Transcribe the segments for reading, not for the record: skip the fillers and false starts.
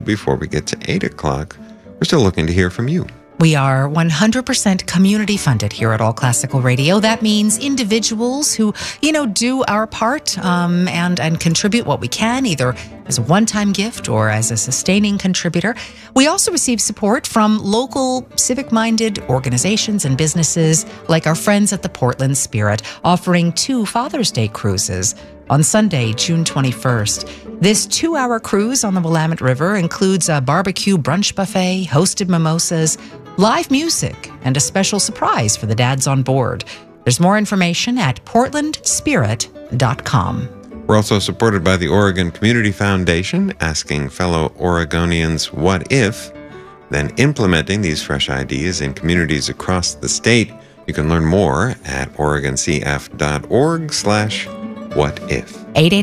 before we get to 8 o'clock, we're still looking to hear from you. We are 100% community funded here at All Classical Radio. That means individuals who, do our part and contribute what we can, either as a one-time gift or as a sustaining contributor. We also receive support from local civic-minded organizations and businesses like our friends at the Portland Spirit, offering 2 Father's Day cruises on Sunday, June 21st. This 2-hour cruise on the Willamette River includes a barbecue brunch buffet, hosted mimosas, live music, and a special surprise for the dads on board. There's more information at portlandspirit.com. We're also supported by the Oregon Community Foundation, asking fellow Oregonians what if, then implementing these fresh ideas in communities across the state. You can learn more at oregoncf.org/whatif.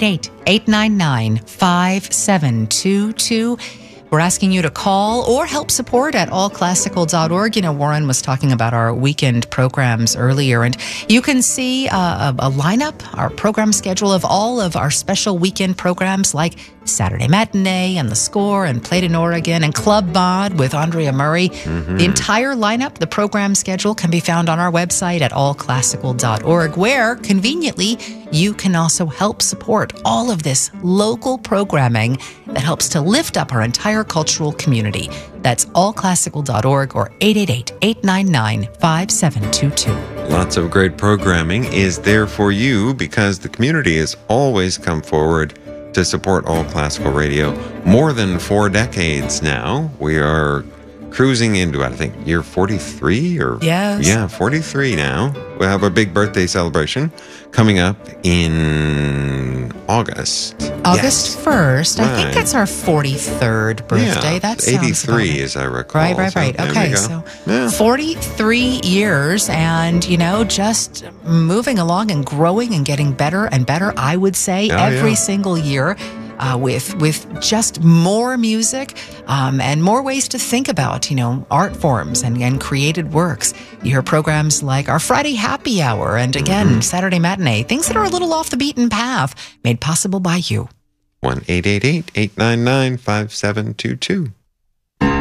888-899-5722. We're asking you to call or help support at allclassical.org. Warren was talking about our weekend programs earlier, and you can see a lineup, our program schedule of all of our special weekend programs like Saturday Matinee and The Score and Played in Oregon and Club Bod with Andrea Murray. The entire lineup, the program schedule, can be found on our website at allclassical.org, where conveniently you can also help support all of this local programming that helps to lift up our entire cultural community. That's allclassical.org or 888-899-5722. Lots of great programming is there for you because the community has always come forward to support All Classical Radio. More than 4 decades now. We are cruising into, I think, year 43 or... Yes. Yeah, 43 now. We'll have a big birthday celebration coming up in August. August 1st. Right. I think it's our 43rd birthday. Yeah, That sounds 83 as I recall. Right. So Okay, so 43 years and, just moving along and growing and getting better and better, I would say, every single year. With just more music and more ways to think about, art forms and created works. You hear programs like our Friday Happy Hour and, again, Saturday Matinee, things that are a little off the beaten path, made possible by you. 1-888-899-5722.